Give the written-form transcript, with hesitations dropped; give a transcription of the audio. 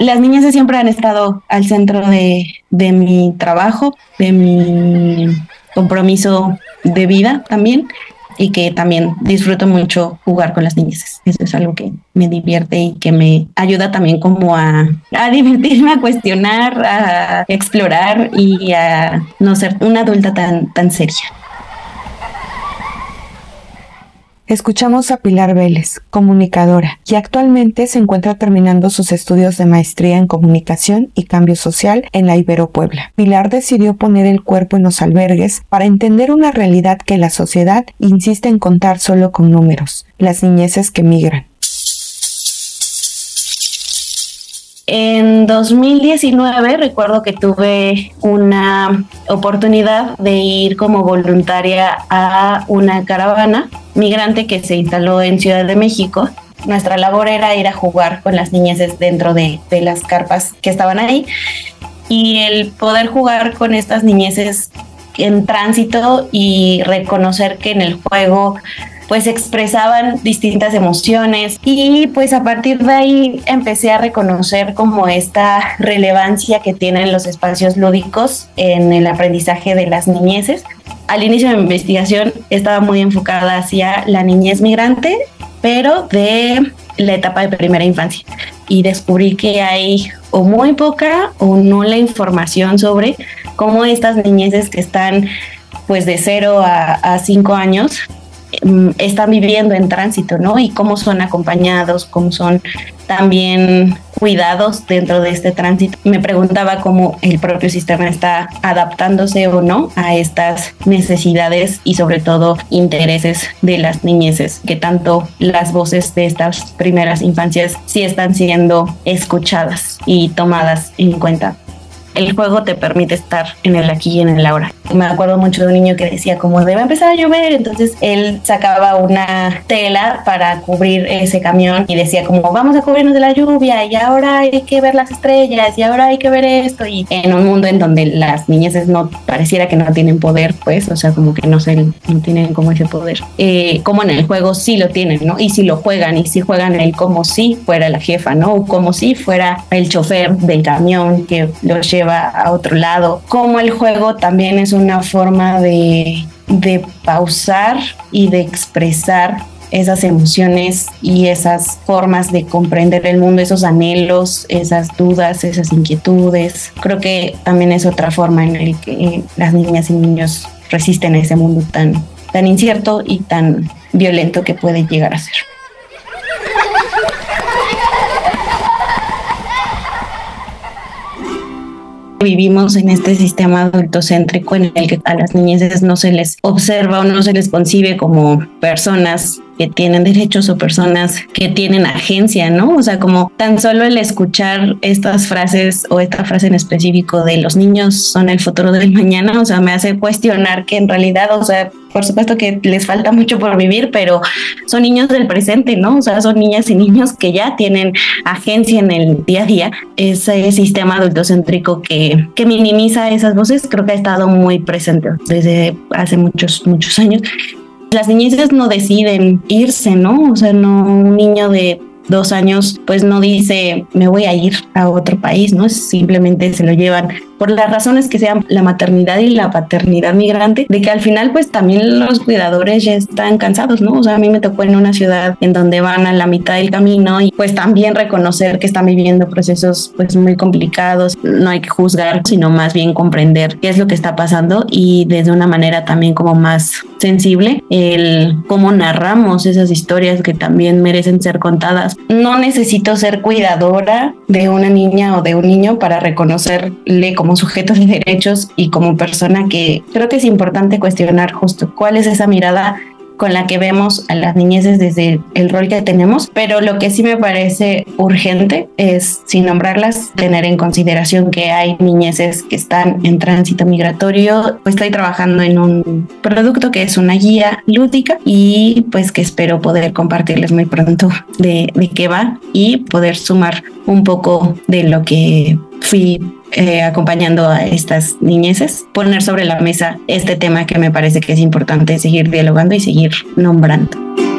las niñas siempre han estado al centro de mi trabajo, de mi compromiso de vida también, y que también disfruto mucho jugar con las niñas. Eso es algo que me divierte y que me ayuda también como a divertirme, a cuestionar, a explorar y a no ser una adulta tan seria. Escuchamos a Pilar Vélez, comunicadora, y actualmente se encuentra terminando sus estudios de maestría en comunicación y cambio social en la Ibero Puebla. Pilar decidió poner el cuerpo en los albergues para entender una realidad que la sociedad insiste en contar solo con números: las niñeces que migran. En 2019 recuerdo que tuve una oportunidad de ir como voluntaria a una caravana migrante que se instaló en Ciudad de México. Nuestra labor era ir a jugar con las niñeces dentro de las carpas que estaban ahí, y el poder jugar con estas niñeces en tránsito y reconocer que en el juego pues expresaban distintas emociones, y pues a partir de ahí empecé a reconocer como esta relevancia que tienen los espacios lúdicos en el aprendizaje de las niñeces. Al inicio de mi investigación estaba muy enfocada hacia la niñez migrante, pero de la etapa de primera infancia, y descubrí que hay o muy poca o nula información sobre cómo estas niñeces que están pues de 0 a 5 años están viviendo en tránsito, ¿no? Y cómo son acompañados, cómo son también cuidados dentro de este tránsito. Me preguntaba cómo el propio sistema está adaptándose o no a estas necesidades y sobre todo intereses de las niñeces, que tanto las voces de estas primeras infancias sí están siendo escuchadas y tomadas en cuenta. El juego te permite estar en el aquí y en el ahora. Me acuerdo mucho de un niño que decía como debe empezar a llover, entonces él sacaba una tela para cubrir ese camión y decía como vamos a cubrirnos de la lluvia, y ahora hay que ver las estrellas, y ahora hay que ver esto, y en un mundo en donde las niñeces no pareciera que no tienen poder, pues, o sea, como que no tienen como ese poder, como en el juego sí lo tienen, ¿no? Y si lo juegan, y si juegan él como si fuera la jefa, ¿no? O como si fuera el chofer del camión que los lleva a otro lado. Como el juego también es una forma de pausar y de expresar esas emociones y esas formas de comprender el mundo, esos anhelos, esas dudas, esas inquietudes. Creo que también es otra forma en la que las niñas y niños resisten a ese mundo tan incierto y tan violento que puede llegar a ser. Vivimos en este sistema adultocéntrico en el que a las niñeces no se les observa o no se les concibe como personas que tienen derechos o personas que tienen agencia, ¿no? O sea, como tan solo el escuchar estas frases o esta frase en específico de los niños son el futuro del mañana, o sea, me hace cuestionar que en realidad, o sea, por supuesto que les falta mucho por vivir, pero son niños del presente, ¿no? O sea, son niñas y niños que ya tienen agencia en el día a día. Ese sistema adultocéntrico que minimiza esas voces creo que ha estado muy presente desde hace muchos años. Las niñeces no deciden irse, ¿no? O sea, no, un niño de 2 años pues no dice me voy a ir a otro país, ¿no? Simplemente se lo llevan por las razones que sean, la maternidad y la paternidad migrante, de que al final pues también los cuidadores ya están cansados, ¿no? O sea, a mí me tocó en una ciudad en donde van a la mitad del camino y pues también reconocer que están viviendo procesos pues muy complicados. No hay que juzgar, sino más bien comprender qué es lo que está pasando, y desde una manera también como más sensible el cómo narramos esas historias que también merecen ser contadas. No necesito ser cuidadora de una niña o de un niño para reconocerle como sujeto de derechos y como persona, que creo que es importante cuestionar justo cuál es esa mirada con la que vemos a las niñeces desde el rol que tenemos, pero lo que sí me parece urgente es, sin nombrarlas, tener en consideración que hay niñeces que están en tránsito migratorio. Pues estoy trabajando en un producto que es una guía lúdica y pues que espero poder compartirles muy pronto de qué va y poder sumar un poco de lo que fui acompañando a estas niñeces, poner sobre la mesa este tema que me parece que es importante seguir dialogando y seguir nombrando.